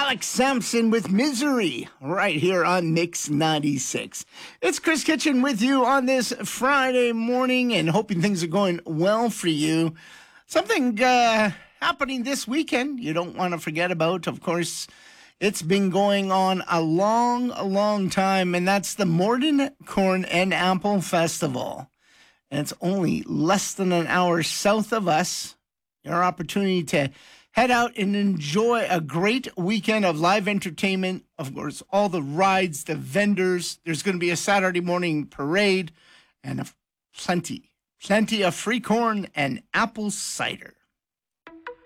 Alex Sampson with Misery right here on Mix 96. It's Chris Kitchen with you on this Friday morning and hoping things are going well for you. Something happening this weekend you don't want to forget about. Of course, it's been going on a long time, and that's the Morden Corn and Apple Festival. And it's only less than an hour south of us. Your opportunity to head out and enjoy a great weekend of live entertainment. Of course, all the rides, the vendors. There's going to be a Saturday morning parade and plenty of free corn and apple cider.